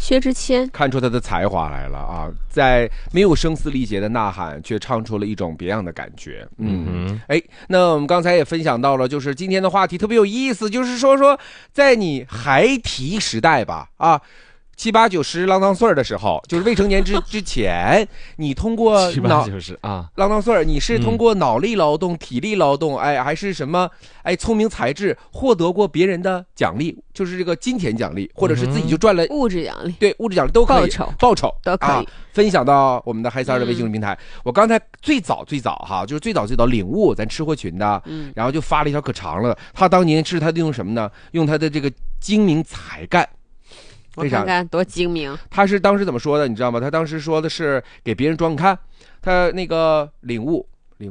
薛之谦看出他的才华来了啊，在没有声嘶力竭的呐喊，却唱出了一种别样的感觉。那我们刚才也分享到了，就是今天的话题特别有意思，就是说在你孩提时代吧，啊。7、8、9、10浪荡岁的时候，就是未成年之前，你通过 7、8、9、10啊， 浪荡岁，你是通过脑力劳动、体力劳动，还是什么聪明才智获得过别人的奖励，就是这个金钱奖励，或者是自己就赚了物质奖励， 对，物质奖励都可以，报酬都可以分享到我们的嗨三的微信平台。我刚才最早哈，就是最早领悟咱吃货群的，然后就发了一条可长了。他当年是他用什么呢？用他的这个精明才干。 我看看多精明！ 他是当时怎么说的，你知道吗？他当时说的是给别人装，你看他那个领悟，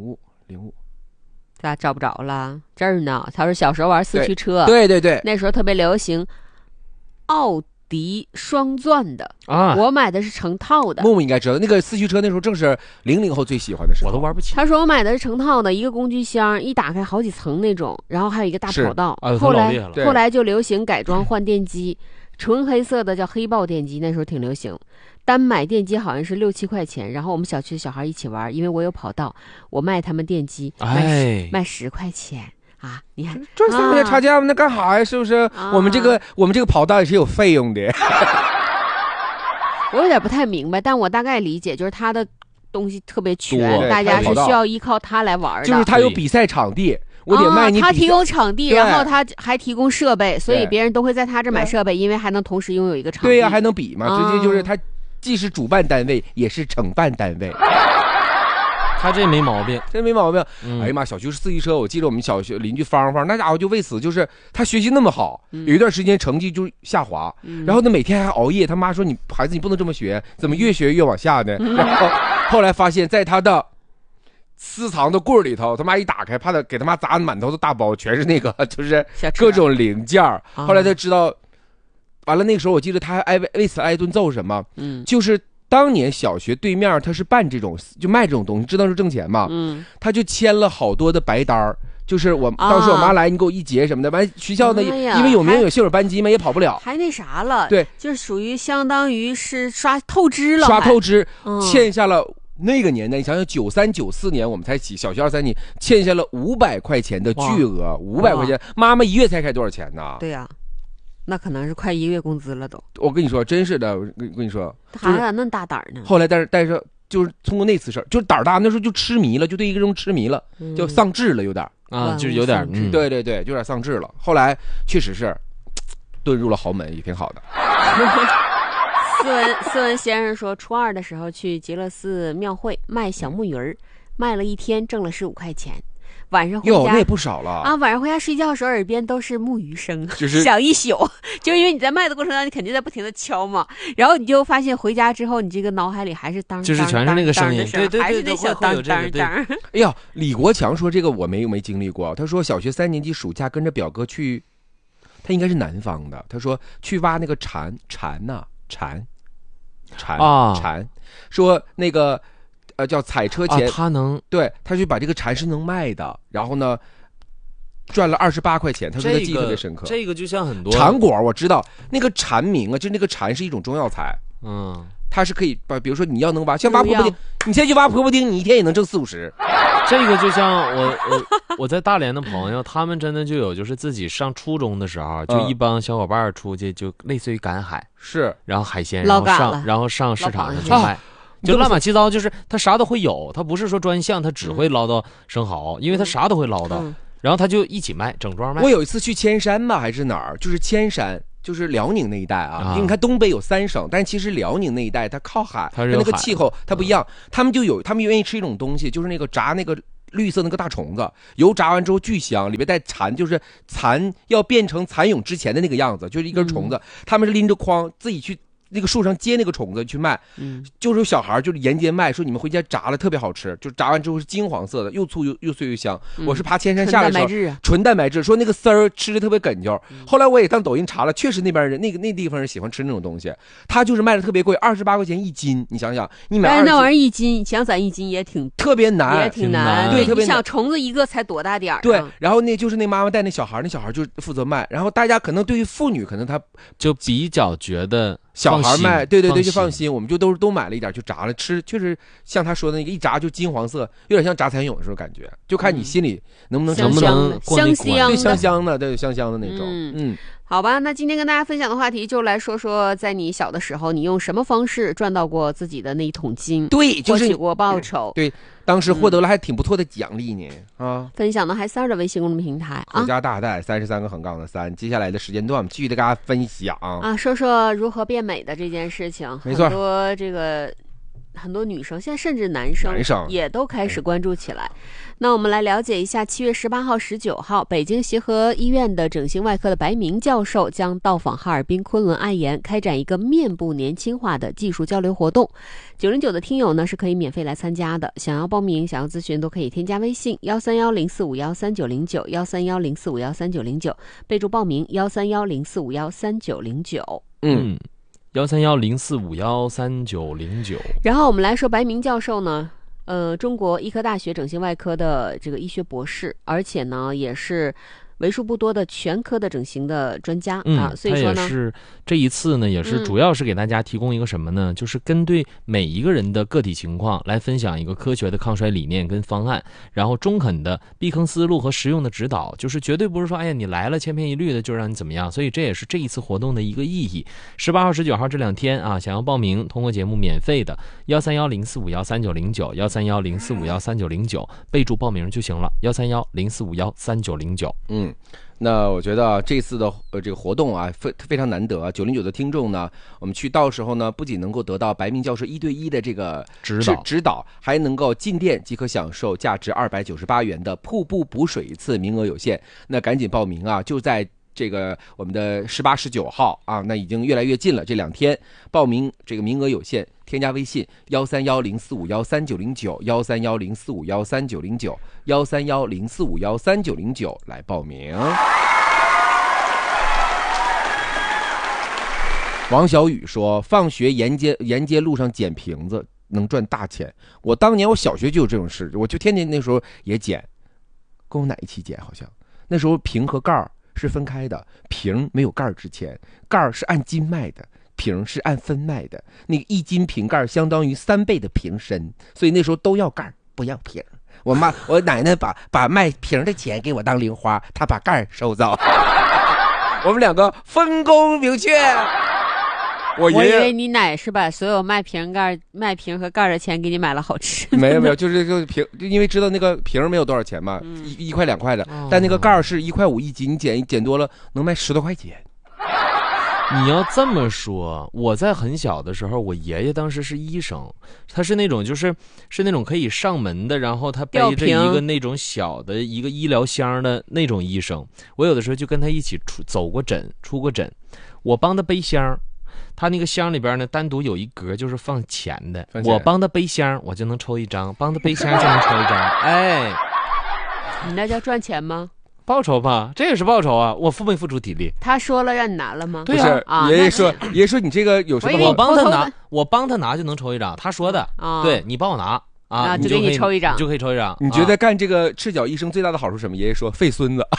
咋找不着了？这儿呢。他说小时候玩四驱车， 对， 那时候特别流行奥迪双钻的啊，我买的是成套的。 木木应该知道，那个四驱车那时候正是00后最喜欢的时候， 我都玩不起。 他说我买的是成套的，一个工具箱，一打开好几层那种，然后还有一个大跑道。后来就流行改装换电机。纯黑色的叫黑豹电机，那时候挺流行，单买电机好像是6、7块钱，然后我们小区的小孩一起玩，因为我有跑道，我卖他们电机，卖10块钱啊！你看赚3块钱差价，那干啥呀？是不是？我们这个跑道也是有费用的。 我有点不太明白，但我大概理解，就是他的东西特别全，大家是需要依靠他来玩的， 就是他有比赛场地。我得卖你他提供场地，然后他还提供设备，所以别人都会在他这买设备，因为还能同时拥有一个场地。 对呀，还能比嘛？直接就是他既是主办单位，也是承办单位。 他这没毛病， 真没毛病。哎呀妈，小区四驱车，我记得我们小学邻居芳芳，那家伙就为此，就是他学习那么好，有一段时间成绩就下滑，然后呢每天还熬夜。他妈说：“你孩子，你不能这么学，怎么越学越往下呢？”然后后来发现，在他的私藏的柜里头，他妈一打开，怕他给他妈砸满头的大包，全是那个就是各种零件。后来他知道，完了那个时候我记得他还为此挨顿揍什么，就是当年小学对面他是办这种就卖这种东西，知道是挣钱嘛，他就签了好多的白单，就是我到时候我妈来，你给我一节什么的，完学校呢，因为有名有姓有班级嘛，也跑不了， 还那啥了， 对， 就是属于相当于是刷透支了， 欠下了。那个年代，你想想，93、94年我们才起小学2、3年，欠下了500块钱的巨额，500块钱，妈妈一月才开多少钱呢？ 对呀，那可能是快1个月工资了都。 我跟你说，真是的，我跟你说， 他还咋那么大胆呢？ 后来，但是就是通过那次事儿，就是胆儿大，那时候就痴迷了，就对一个人痴迷了，就丧志了，有点啊，就是有点， 对，有点丧志了。后来确实是遁入了豪门，也挺好的。 斯文先生说，初2的时候去极乐寺庙会卖小木鱼儿，卖了1天挣了15块钱。晚上回家那也不少了啊！晚上回家睡觉的时候，耳边都是木鱼声， 就是响一宿。就因为你在卖的过程当中，你肯定在不停的敲嘛，然后你就发现回家之后，你这个脑海里还是当， 就是全是那个声音，对， 还是那小当当当。 哎呀，李国强说这个我没经历过。他说小学3年级暑假跟着表哥去，他应该是南方的。他说去挖那个蝉，说那个叫踩车钱， 他能对，他去把这个蝉是能卖的，然后呢赚了28块钱。他说他记忆特别深刻。 这个就像很多蝉果，我知道那个蝉鸣啊，就那个蝉是一种中药材，它是可以把，比如说你要能挖，像挖婆婆丁，你现在去挖婆婆丁，你一天也能挣40-50。 这个就像我在大连的朋友，他们真的就有，就是自己上初中的时候，就一帮小伙伴出去，就类似于赶海， 是， 然后海鲜，然后上市场上去卖，就乱七八糟，就是他啥都会有，他不是说专项，他只会捞到生蚝，因为他啥都会捞到，然后他就一起卖，整装卖。 我有一次去千山吧，还是哪儿，就是千山。就是辽宁那一带啊，因为你看东北有3省，但其实辽宁那一带它靠海，它那个气候它不一样，他们愿意吃一种东西，就是那个炸那个绿色那个大虫子，油炸完之后巨香，里面带蚕，就是蚕要变成蚕蛹之前的那个样子，就是一根虫子，他们是拎着筐自己去那个树上接那个虫子去卖，就是有小孩就是沿街卖，说你们回家炸了特别好吃，就炸完之后是金黄色的，又粗又脆又香。我是爬千山下的时候，纯蛋白质，说那个丝儿吃着特别哏啾。后来我也当抖音查了，确实那边人那地方人喜欢吃那种东西，他就是卖的特别贵，28块钱1斤。你想想，你买那玩意儿1斤，想攒1斤也挺特别难， 也挺难。 对，特别难。你想虫子一个才多大点儿？ 对，然后那就是那妈妈带那小孩，那小孩就负责卖，然后大家可能对于妇女，可能他就比较觉得小孩卖，对，就放心，我们就都买了一点，就炸了吃，确实像他说的那个一炸就金黄色，有点像炸蚕蛹的时候感觉，就看你心里能不能香香的，对，香香的那种， 好吧，那今天跟大家分享的话题就来说说，在你小的时候，你用什么方式赚到过自己的那一桶金？ 对，就是获取过报酬。 对，当时获得了还挺不错的奖励呢啊！ 分享的还3的微信公众平台回家大带33个横杠的3。接下来的时间段，我们继续的跟大家分享啊， 说说如何变美的这件事情。 没错， 很多女生，现在甚至男生也都开始关注起来。那我们来了解一下，7月18号、19号，北京协和医院的整形外科的白明教授将到访哈尔滨昆仑爱颜，开展一个面部年轻化的技术交流活动。909的听友呢是可以免费来参加的，想要报名、想要咨询都可以添加微信13104513909 13104513909，备注报名13104513909。 13104513909。 然后我们来说白明教授呢，中国医科大学整形外科的这个医学博士，而且呢也是为数不多的全科的整形的专家所以说呢， 他也是这一次呢，也是主要是给大家提供一个什么呢？就是针对每一个人的个体情况来分享一个科学的抗衰理念跟方案，然后中肯的避坑思路和实用的指导，就是绝对不是说哎呀你来了千篇一律的就让你怎么样。所以这也是这一次活动的一个意义。18号、19号这2天啊，想要报名，通过节目免费的13104513909 13104513909，备注报名就行了13104513909。 那我觉得这次的这个活动啊，非常难得啊。909的听众呢，我们去到时候呢，不仅能够得到白明教授1对1的这个指导，还能够进店即可享受价值298元的瀑布补水一次，名额有限，那赶紧报名啊！就在这个我们的18、19号啊，那已经越来越近了，这2天报名这个名额有限，添加微信13104513909 13104513909 13104513909来报名。王小雨说，放学沿街路上捡瓶子能赚大钱。我当年我小学就有这种事，我就天天那时候也捡，跟我哪一期捡好像那时候瓶和盖儿是分开的，瓶没有盖儿之前，盖儿是按斤卖的，瓶是按分卖的。那个1斤瓶盖相当于3倍的瓶身，所以那时候都要盖儿不要瓶。我奶奶把卖瓶的钱给我当零花，她把盖儿收走。我们2个分工明确。我以为你奶是把所有卖瓶和盖的钱给你买了好吃的。 没有，就是瓶，因为知道那个瓶没有多少钱嘛，1块2块的，但那个盖是1块5一斤，你捡多了能卖10多块钱。 你要这么说，我在很小的时候，我爷爷当时是医生，他是那种是那种可以上门的，然后他背着一个那种小的一个医疗箱的那种医生。我有的时候就跟他一起出过诊，我帮他背箱。他那个箱里边呢，单独有一格就是放钱的，我帮他背箱，我就能抽1张；帮他背箱就能抽1张。哎， 你那叫赚钱吗？ 报酬吧，这也是报酬啊！我没付出体力。 他说了让你拿了吗？ 对啊，爷爷说你这个有什么？ 我帮他拿就能抽1张。他说的，对你帮我拿啊， 就给你抽1张， 就可以抽1张。 你觉得干这个赤脚医生最大的好处是什么？爷爷说费孙子。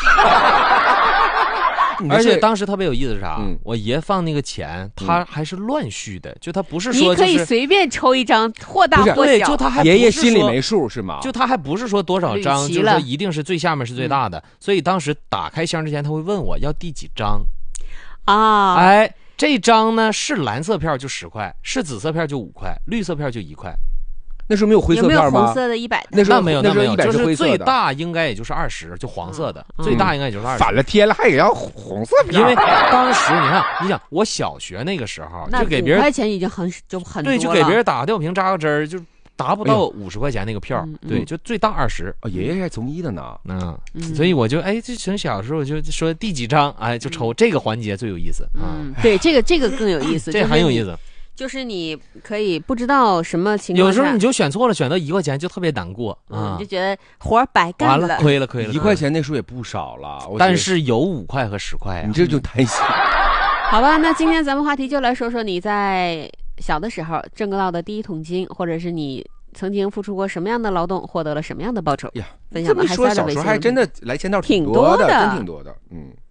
而且当时特别有意思是啥？我爷放那个钱，他还是乱序的，就他不是说你可以随便抽1张，或大或小。 就他还爷爷心里没数是吗？ 就他还不是说多少张，就是说一定是最下面是最大的。所以当时打开箱之前，他会问我要第几张啊？哎，这张呢是蓝色票就10块，是紫色票就5块，绿色票就1块。 那时候没有灰色票吗？ 有没有红色的100？ 那时候没有， 就是最大应该也就是20，就黄色的，最大应该也就是20。 反了天了，还也要红色票？ 因为当时你想，我小学那个时候就给别人 5块钱已经很多了。 对，就给别人打个吊瓶扎个针儿，就达不到50块钱那个票。对，就最大20。 爷爷还从医的呢。 所以我就就从小时候就说第几张，就抽这个环节最有意思。 对，这个更有意思， 这很有意思。 就是你可以不知道什么情况下， 有时候你就选错了，选到1块钱就特别难过你就觉得活白干了，亏了 1块钱那时候也不少了， 但是有5块和10块你这就贪心。 好吧，那今天咱们话题就来说说你在小的时候挣到的第一桶金，或者是你曾经付出过什么样的劳动，获得了什么样的报酬。 呀， 分享的还说小时候还真的来钱道挺多的，真挺多的。